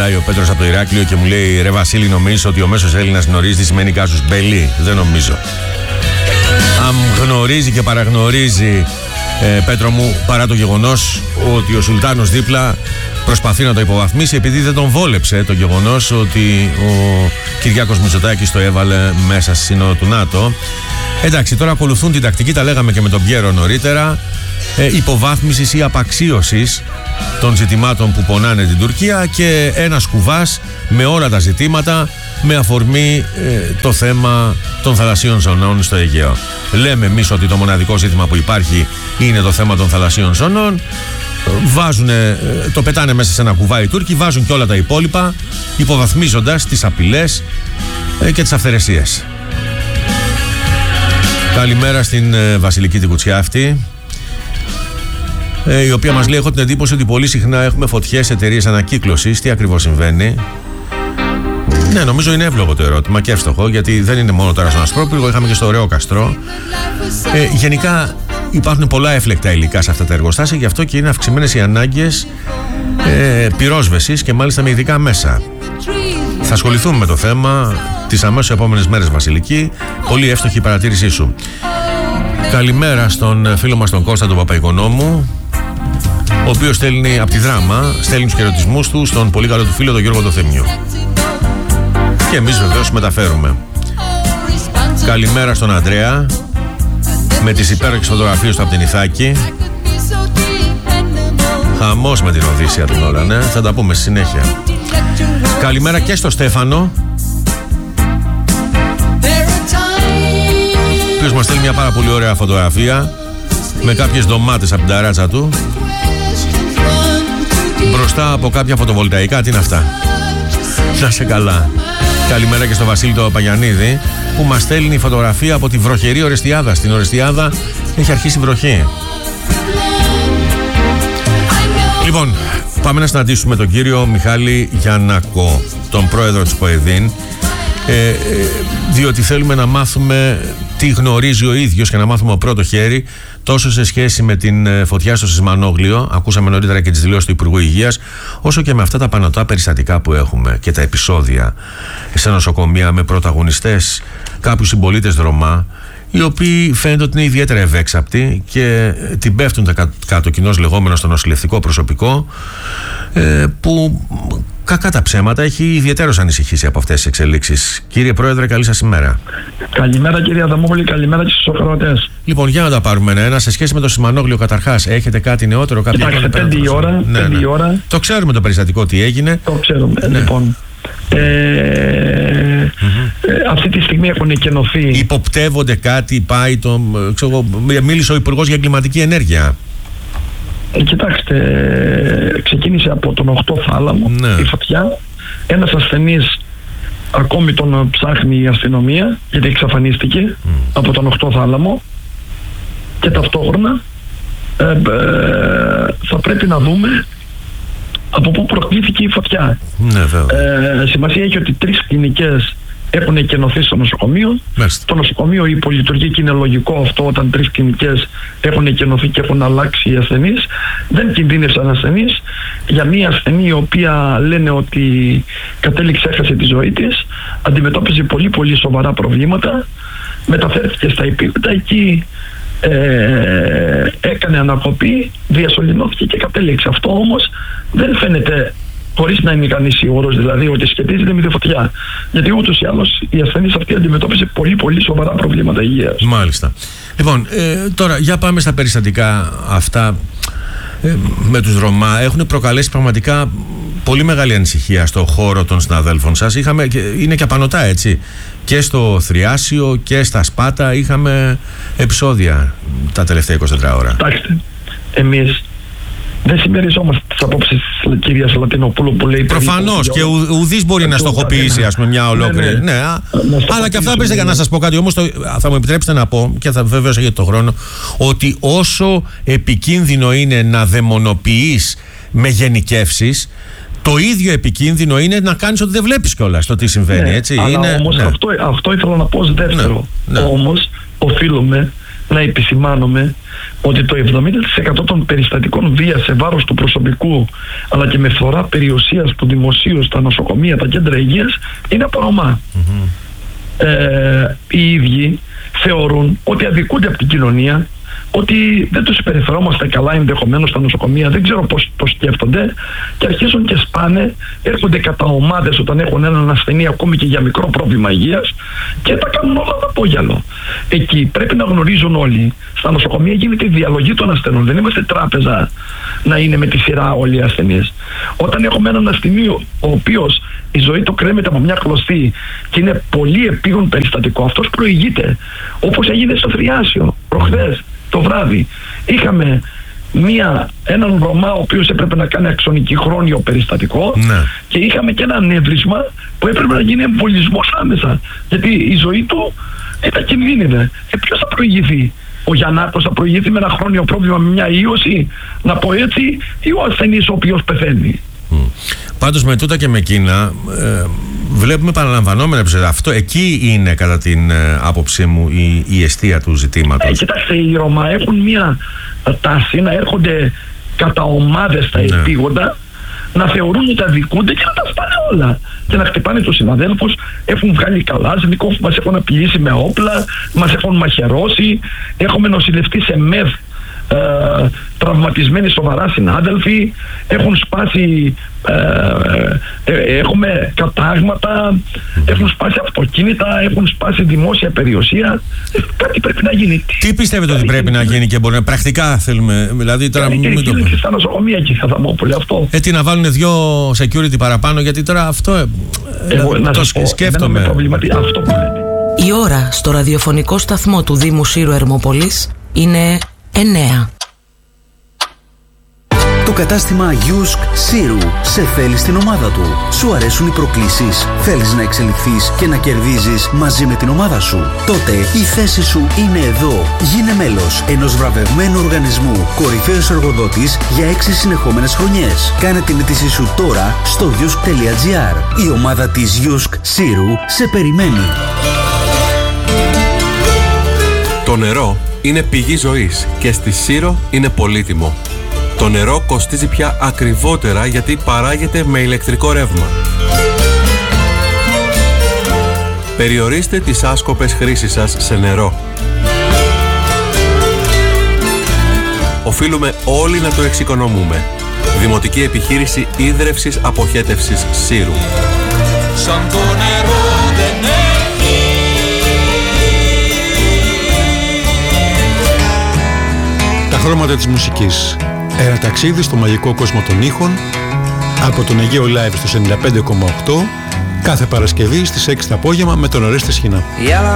μιλάει ο Πέτρος από το Ηράκλειο και μου λέει: ρε Βασίλη, νομίζεις ότι ο μέσος Έλληνας γνωρίζει τι σημαίνει κάσους μπέλι? Δεν νομίζω. Αν γνωρίζει και παραγνωρίζει, Πέτρο μου, παρά το γεγονός ότι ο Σουλτάνος δίπλα προσπαθεί να το υποβαθμίσει, επειδή δεν τον βόλεψε το γεγονός ότι ο Κυριάκος Μητσοτάκης το έβαλε μέσα στη Σύνοδο του ΝΑΤΟ. Εντάξει, τώρα ακολουθούν την τακτική, τα λέγαμε και με τον Πιέρο νωρίτερα, υποβάθμισης ή απαξίωσης των ζητημάτων που πονάνε την Τουρκία και ένας κουβάς με όλα τα ζητήματα με αφορμή το θέμα των θαλασσίων ζωνών στο Αιγαίο. Λέμε εμείς ότι το μοναδικό ζήτημα που υπάρχει είναι το θέμα των θαλασσίων ζωνών. Το πετάνε μέσα σε ένα κουβά οι Τούρκοι, βάζουν και όλα τα υπόλοιπα, υποβαθμίζοντας τις απειλές και τις αυθαιρεσίες. Καλημέρα στην Βασιλική την Κουτσιάφτη, η οποία μας λέει: έχω την εντύπωση ότι πολύ συχνά έχουμε φωτιές σε εταιρείες ανακύκλωσης. Τι ακριβώς συμβαίνει? Ναι, νομίζω είναι εύλογο το ερώτημα και εύστοχο, γιατί δεν είναι μόνο τώρα στον Ασπρόπυργο, είχαμε και στο Ωραίο Καστρό. Γενικά υπάρχουν πολλά έφλεκτα υλικά σε αυτά τα εργοστάσια, γι' αυτό και είναι αυξημένες οι ανάγκες πυρόσβεσης και μάλιστα με ειδικά μέσα. Θα ασχοληθούμε με το θέμα τις αμέσως επόμενες μέρες, Βασιλική. Πολύ εύστοχη η παρατήρησή σου. Καλημέρα στον φίλο μας τον Κώστα τον Παπαϊκονόμου, ο οποίος στέλνει από τη Δράμα, στέλνει τους χαιρετισμούς του στον πολύ καλό του φίλο τον Γιώργο το Θεμιού. Και εμείς βεβαίως μεταφέρουμε. Καλημέρα στον Αντρέα, με τις υπέροχες φωτογραφίες του από την Ιθάκη. Χαμός με την Οδύσσια την ώρα, ναι. Θα τα πούμε στη συνέχεια. Καλημέρα και στο Στέφανο, ο οποίος μας στέλνει μια πάρα πολύ ωραία φωτογραφία με κάποιες ντομάτες από την ταράτσα του μπροστά από κάποια φωτοβολταϊκά. Τι είναι αυτά? Να σε καλά. Καλημέρα και στο Βασίλη το Παγιανίδη, που μας στέλνει φωτογραφία από τη βροχερή Ορεστιάδα. Στην Ορεστιάδα έχει αρχίσει βροχή. Λοιπόν, πάμε να συναντήσουμε τον κύριο Μιχάλη Γιαννακό, τον πρόεδρο της ΠΟΕΔΗΝ, διότι θέλουμε να μάθουμε τι γνωρίζει ο ίδιος και να μάθουμε από πρώτο χέρι, τόσο σε σχέση με την φωτιά στο Σισμανόγλιο, ακούσαμε νωρίτερα και τις δηλώσεις του Υπουργού Υγείας, όσο και με αυτά τα πανωτά περιστατικά που έχουμε και τα επεισόδια σε νοσοκομεία με πρωταγωνιστές κάποιους συμπολίτες Ρωμά, οι οποίοι φαίνεται ότι είναι ιδιαίτερα ευέξαπτοι και την πέφτουν τα κάτω, κοινώς λεγόμενο, στο νοσηλευτικό προσωπικό, που κακά τα ψέματα έχει ιδιαίτερως ανησυχήσει από αυτές τις εξελίξεις. Κύριε Πρόεδρε, καλή σας ημέρα. Καλημέρα κύριε Αδαμόπουλη, καλημέρα και στους ακροατές. Λοιπόν, για να τα πάρουμε ένα-ένα. Σε σχέση με το Σισμανόγλιο, καταρχάς, έχετε κάτι νεότερο? Κοιτάξτε, 5 η ώρα, ναι, 5 η ώρα. Το ξέρουμε το περιστατικό τι έγινε. Το ξέρουμε, ναι. Λοιπόν. Αυτή τη στιγμή έχουν εκενωθεί. Υποπτεύονται κάτι, πάει μίλησε ο Υπουργός για εγκληματική ενέργεια. Κοιτάξτε, ξεκίνησε από τον 8 θάλαμο, ναι, η φωτιά. Ένας ασθενής ακόμη τον ψάχνει η αστυνομία, γιατί εξαφανίστηκε από τον 8 θάλαμο. Και ταυτόχρονα θα πρέπει να δούμε από πού προκλήθηκε η φωτιά. Ναι, σημασία έχει ότι 3 κλινικές έχουν εκενωθεί στο νοσοκομείο. Μάλιστα. Το νοσοκομείο υπολειτουργεί και είναι λογικό αυτό όταν 3 κλινικές έχουν εκενωθεί και έχουν αλλάξει οι ασθενείς. Δεν κινδύνευσαν ασθενείς. Για μια ασθενή η οποία λένε ότι κατέληξε, έχασε τη ζωή της, αντιμετώπιζε πολύ πολύ σοβαρά προβλήματα, μεταφέρθηκε στα υπήρχοντα, εκεί έκανε ανακοπή, διασωληνώθηκε και κατέληξε. Αυτό όμως δεν φαίνεται, χωρίς να είναι κανείς σίγουρος δηλαδή, ότι σχετίζεται με τη φωτιά. Γιατί ούτως ή άλλως η ασθενής αυτή αντιμετώπιζε πολύ πολύ σοβαρά προβλήματα υγείας. Μάλιστα. Λοιπόν, τώρα για πάμε στα περιστατικά αυτά με τους Ρωμά. Έχουν προκαλέσει πραγματικά πολύ μεγάλη ανησυχία στο χώρο των συναδέλφων σας. Είναι και απανωτά, έτσι. Και στο Θριάσιο και στα Σπάτα είχαμε επεισόδια τα τελευταία 24 ώρα. Κοιτάξτε, εμείς δεν συμμεριζόμαστε τις απόψεις της κυρίας Λατινοπούλου που λέει. Προφανώς και ουδής μπορεί να στοχοποιήσει, ας πούμε, μια ολόκληρη. Ναι, αλλά και αυτά πέστε, να σας πω κάτι όμως, θα μου επιτρέψετε να πω, και θα βεβαίως έχετε το χρόνο, ότι όσο επικίνδυνο είναι να δαιμονοποιείς με γενικεύσεις, το ίδιο επικίνδυνο είναι να κάνεις ότι δεν βλέπεις κιόλας το τι συμβαίνει, έτσι. Αλλά όμως αυτό ήθελα να πω ως δεύτερο. Όμως οφείλουμε να επισημάνομαι ότι το 70% των περιστατικών βίας σε βάρος του προσωπικού, αλλά και με φθορά περιουσίας του δημοσίου στα νοσοκομεία, τα κέντρα υγείας, είναι από Ρωμά. Οι ίδιοι θεωρούν ότι αδικούνται από την κοινωνία, ότι δεν τους συμπεριφερόμαστε καλά ενδεχομένως στα νοσοκομεία, δεν ξέρω πώς το σκέφτονται, και αρχίζουν και σπάνε, έρχονται κατά ομάδες όταν έχουν έναν ασθενή ακόμη και για μικρό πρόβλημα υγείας και τα κάνουν όλα το απόγιαλο. Εκεί πρέπει να γνωρίζουν όλοι, στα νοσοκομεία γίνεται η διαλογή των ασθενών, δεν είμαστε τράπεζα να είναι με τη σειρά όλοι οι ασθενείς. Όταν έχουμε έναν ασθενή ο οποίος η ζωή του κρέμεται από μια κλωστή και είναι πολύ επίγον περιστατικό, αυτός προηγείται, όπως έγινε στο Θριάσιο προχθές το βράδυ. Είχαμε έναν Ρωμά ο οποίος έπρεπε να κάνει αξονική χρόνιο περιστατικό, και είχαμε και ένα ανέβρισμα που έπρεπε να γίνει εμβολισμός άμεσα, γιατί η ζωή του ήταν κινδύνευε. Ποιος θα προηγηθεί? Ο Γιαννάκος θα προηγηθεί με ένα χρόνιο πρόβλημα, με μια ίωση, να πω έτσι, ή ο ασθενής ο οποίος πεθαίνει? Πάντως με τούτα και με εκείνα βλέπουμε επαναλαμβανόμενα επεισόδια. Αυτό εκεί είναι κατά την άποψή μου η αιστεία του ζητήματος. Κοιτάξτε, οι Ρωμά έχουν μια τάση να έρχονται κατά ομάδες στα επίγοντα, να θεωρούν ότι αδικούνται και να τα σπάνε όλα και να χτυπάνε τους συναδέλφους. Έχουν βγάλει καλάζνικοφ, μας έχουν απειλήσει με όπλα, μας έχουν μαχαιρώσει, έχουμε νοσηλευτεί σε ΜΕΔ τραυματισμένοι σοβαρά συνάδελφοι, έχουν σπάσει, έχουμε κατάγματα, έχουν σπάσει αυτοκίνητα, έχουν σπάσει δημόσια περιουσία. Κάτι πρέπει να γίνει. Τι πιστεύετε ότι πρέπει να γίνει και μπορεί να πρακτικά θέλουμε? Δηλαδή τώρα μην το πούμε. Στα νοσοκομεία εκεί θα τα πω πολύ αυτό. Έτσι να βάλουν 2 security παραπάνω, γιατί τώρα αυτό το σκέφτομαι. Αυτό που λέτε. Η ώρα στο ραδιοφωνικό σταθμό του Δήμου Σύρου Ερμοπολής είναι 9. Το κατάστημα Γιούσκ Σύρου σε θέλει στην ομάδα του. Σου αρέσουν οι προκλήσεις? Θέλεις να εξελιχθείς και να κερδίζεις μαζί με την ομάδα σου? Τότε η θέση σου είναι εδώ. Γίνε μέλος ενός βραβευμένου οργανισμού, κορυφαίος εργοδότης για 6 συνεχόμενες χρονιές. Κάνε την αίτησή σου τώρα στο yousk.gr. Η ομάδα της Γιούσκ Σύρου σε περιμένει. Το νερό είναι πηγή ζωής και στη Σύρο είναι πολύτιμο. Το νερό κοστίζει πια ακριβότερα γιατί παράγεται με ηλεκτρικό ρεύμα. Περιορίστε τις άσκοπες χρήσεις σας σε νερό. Οφείλουμε όλοι να το εξοικονομούμε. Δημοτική Επιχείρηση Ίδρευσης Αποχέτευσης Σύρου. Σαν το νερό δεν έχει. Τα χρώματα της μουσικής. Ένα ταξίδι στο μαγικό κόσμο των ήχων από τον Αιγαίο Live στο 95,8 κάθε Παρασκευή στις 6 το απόγευμα με τον Ορέστη Σχοινά.